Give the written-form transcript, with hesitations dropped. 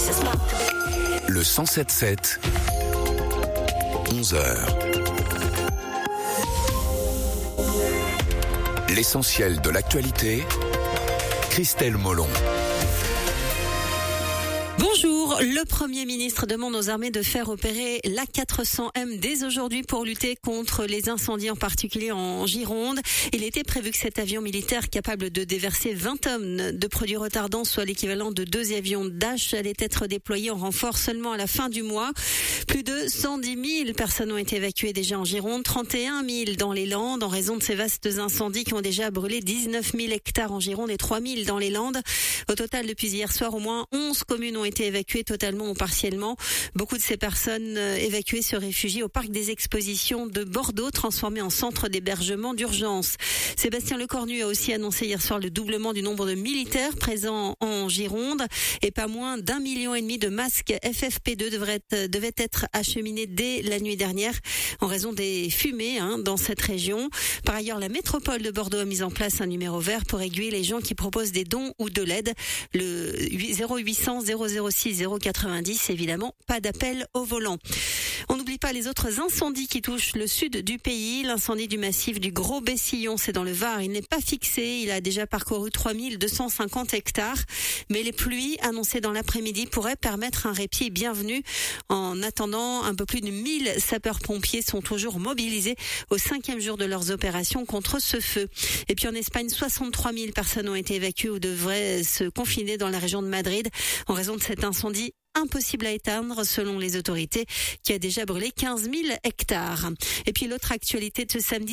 Le 107.7, 11h. L'essentiel de l'actualité, Christelle Molon. Bonjour, le Premier ministre demande aux armées de faire opérer l'A400M dès aujourd'hui pour lutter contre les incendies, en particulier en Gironde. Il était prévu que cet avion militaire capable de déverser 20 tonnes de produits retardants, soit l'équivalent de 2 avions Dash, allait être déployé en renfort seulement à la fin du mois. Plus de 110 000 personnes ont été évacuées déjà en Gironde, 31 000 dans les Landes, en raison de ces vastes incendies qui ont déjà brûlé 19 000 hectares en Gironde et 3 000 dans les Landes. Au total, depuis hier soir, au moins 11 communes ont été évacuées totalement ou partiellement. Beaucoup de ces personnes évacuées se réfugient au parc des expositions de Bordeaux, transformé en centre d'hébergement d'urgence. Sébastien Lecornu a aussi annoncé hier soir le doublement du nombre de militaires présents en Gironde et pas moins d'1,5 million de masques FFP2 devaient être acheminés dès la nuit dernière en raison des fumées dans cette région. Par ailleurs, la métropole de Bordeaux a mis en place un numéro vert pour aiguiller les gens qui proposent des dons ou de l'aide. Le 0800 006 090, évidemment, pas d'appel au volant. On n'oublie pas les autres incendies qui touchent le sud du pays. L'incendie du massif du Gros Bessillon, c'est dans le Var. Il n'est pas fixé. Il a déjà parcouru 3250 hectares. Mais les pluies annoncées dans l'après-midi pourraient permettre un répit bienvenu. En attendant, un peu plus de 1000 sapeurs-pompiers sont toujours mobilisés au 5e jour de leurs opérations contre ce feu. Et puis en Espagne, 63 000 personnes ont été évacuées ou devraient se confiner dans la région de Madrid en raison de cet incendie impossible à éteindre selon les autorités qui a déjà brûlé 15 000 hectares. Et puis l'autre actualité de ce samedi,